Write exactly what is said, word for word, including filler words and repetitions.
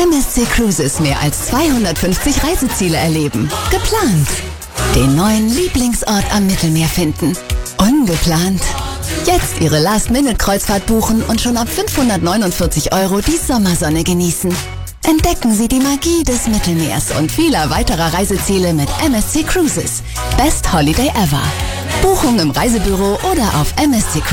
M S C Cruises mehr als zweihundertfünfzig Reiseziele erleben. Geplant. Den neuen Lieblingsort am Mittelmeer finden. Ungeplant. Jetzt Ihre Last-Minute-Kreuzfahrt buchen und schon ab fünfhundertneunundvierzig Euro die Sommersonne genießen. Entdecken Sie die Magie des Mittelmeers und vieler weiterer Reiseziele mit M S C Cruises. Best Holiday ever. Buchung im Reisebüro oder auf M S C